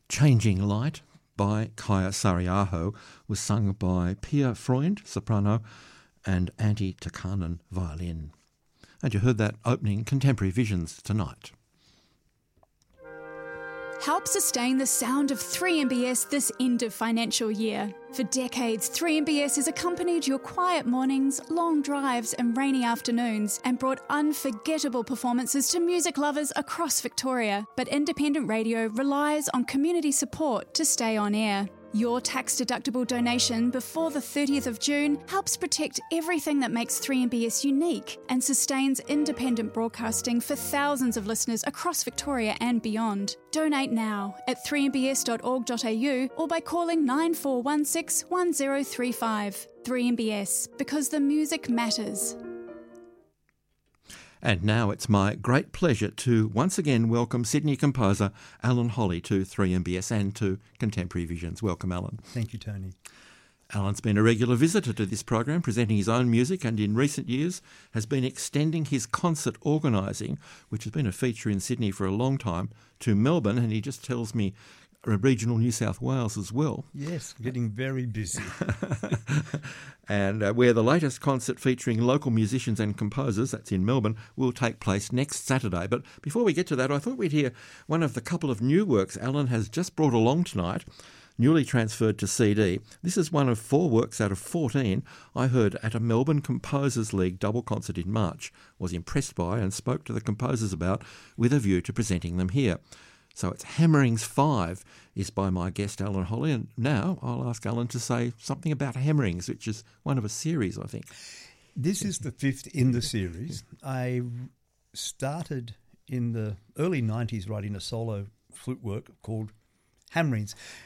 Changing Light by Kaya Sariaho was sung by Pia Freund, soprano, and Antti Takanen, violin. And you heard that opening Contemporary Visions tonight. Help sustain the sound of 3MBS this end of financial year. For decades, 3MBS has accompanied your quiet mornings, long drives and rainy afternoons and brought unforgettable performances to music lovers across Victoria. But independent radio relies on community support to stay on air. Your tax-deductible donation before the 30th of June helps protect everything that makes 3MBS unique and sustains independent broadcasting for thousands of listeners across Victoria and beyond. Donate now at 3mbs.org.au or by calling 9416 1035. 3MBS, because the music matters. And now it's my great pleasure to once again welcome Sydney composer Alan Holly to 3MBS and to Contemporary Visions. Welcome, Alan. Thank you, Tony. Alan's been a regular visitor to this program, presenting his own music, and in recent years has been extending his concert organising, which has been a feature in Sydney for a long time, to Melbourne, and he just tells me regional New South Wales as well. Yes, getting very busy. And where the latest concert featuring local musicians and composers, that's in Melbourne, will take place next Saturday. But before we get to that, I thought we'd hear one of the couple of new works Alan has just brought along tonight, newly transferred to CD. This is one of 4 works out of 14 I heard at a Melbourne Composers League double concert in March, was impressed by and spoke to the composers about with a view to presenting them here. So it's Hammerings 5 is by my guest Alan Holly, and now I'll ask Alan to say something about Hammerings, which is one of a series, I think. This is the 5th in the series. I started in the early 90s writing a solo flute work called Hammerings,